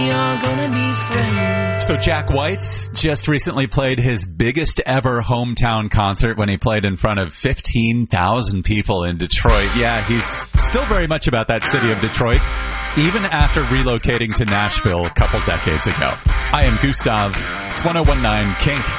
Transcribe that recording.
So Jack White just recently played his biggest ever hometown concert when he played in front of 15,000 people in Detroit. Yeah, he's still very much about that city of Detroit, even after relocating to Nashville a couple decades ago. I am Gustav. It's 1019 Kink.